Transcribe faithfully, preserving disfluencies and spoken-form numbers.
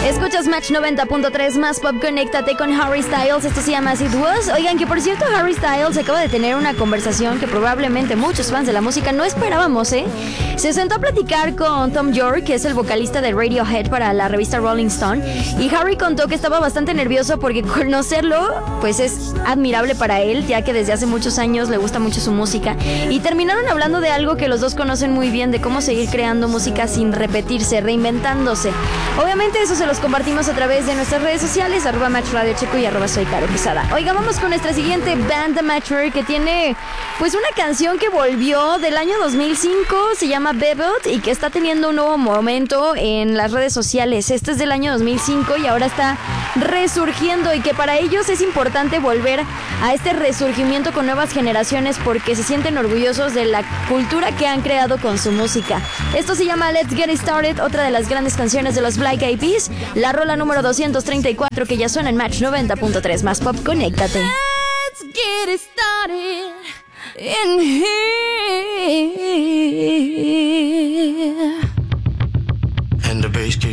Escuchas Match noventa punto tres más Pop, conéctate con Harry Styles. Esto se llama As It Was. Oigan, que por cierto Harry Styles acaba de tener una conversación que probablemente muchos fans de la música no esperábamos, ¿eh? Se sentó a platicar con Thom Yorke, que es el vocalista de Radiohead para la revista Rolling Stone, y Harry contó que estaba bastante nervioso porque conocerlo pues es admirable para él, ya que desde hace muchos años le gusta mucho su música, y terminaron hablando de algo que los dos conocen muy bien, de cómo seguir creando música sin repetirse, reinventándose. Obviamente eso se los compartimos a través de nuestras redes sociales, arroba Match Radio Checo y arroba Soy Caro Quesada. Oiga, vamos con nuestra siguiente banda Matcher, que tiene pues una canción que volvió del año dos mil cinco, se llama Bebot, y que está teniendo un nuevo momento en las redes sociales. Este es del año dos mil cinco y ahora está resurgiendo, y que para ellos es importante volver a este resurgimiento con nuevas generaciones porque se sienten orgullosos de la cultura que han creado con su música. Esto se llama Let's Get It Started, otra de las grandes canciones de los Black Eyed Peas, la rola número doscientos treinta y cuatro, que ya suena en Match noventa punto tres más Pop, conéctate. Let's get it started in here.